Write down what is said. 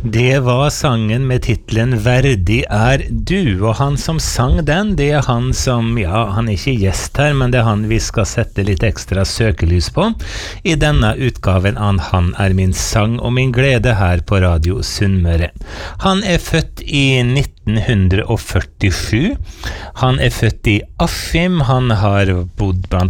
Det var sangen med titlen Verdig er du, og han som sang den, det han som, ja, han ikke gjest her, men det han vi skal sette litt ekstra søkelys på i denne utgaven av Han min sang og min glede her på Radio Sunnmøre. Han født i 1947, han født i Askim, han har bodd blant